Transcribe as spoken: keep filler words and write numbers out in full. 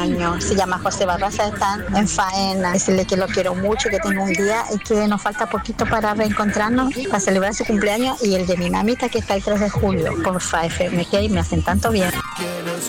cumpleaños. Se llama José Barraza, está en faena. Decirle que lo quiero mucho, que tengo un día y que nos falta poquito para reencontrarnos, para celebrar su cumpleaños y el de mi mamita que está el tres de julio. Porfa, F M K, me hacen tanto bien.